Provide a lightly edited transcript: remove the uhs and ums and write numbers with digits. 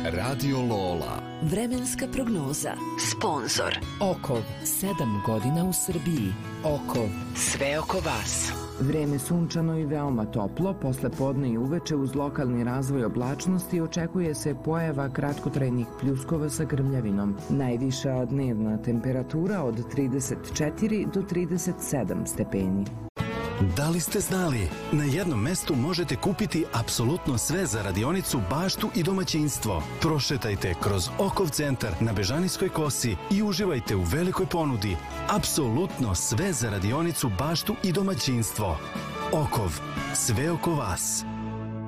Radio Lola. Vremenska prognoza. Sponzor Okov, 7 godina u Srbiji. Okov, sve oko vas. Vreme sunčano i veoma toplo, posle podne i uveče uz lokalni razvoj oblačnosti očekuje se pojava kratkotrajnih pljuskova sa grmljavinom. Najviša dnevna temperatura od 34 do 37 stepeni. Da li ste znali? Na jednom mestu možete kupiti apsolutno sve za radionicu, baštu i domaćinstvo. Prošetajte kroz Okov centar na Bežanijskoj kosi i uživajte u velikoj ponudi. Apsolutno sve za radionicu, baštu i domaćinstvo. Okov, sve oko vas.